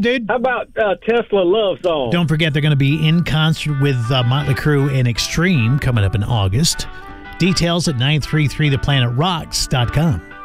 dude. How about Tesla Love Song? Don't forget they're going to be in concert with Motley Crue and Extreme coming up in August. Details at 933theplanеtrocks.com.